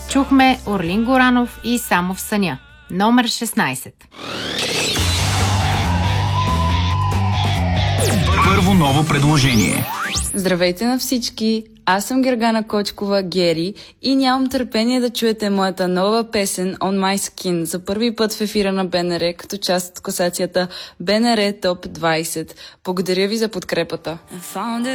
Чухме Орлин Горанов и Само в съня. Номер 16. Първо ново предложение. Здравейте на всички! Аз съм Гергана Кочкова, Гери, и нямам търпение да чуете моята нова песен On My Skin за първи път в ефира на БНР като част от класацията БНР Топ 20. Благодаря ви за подкрепата.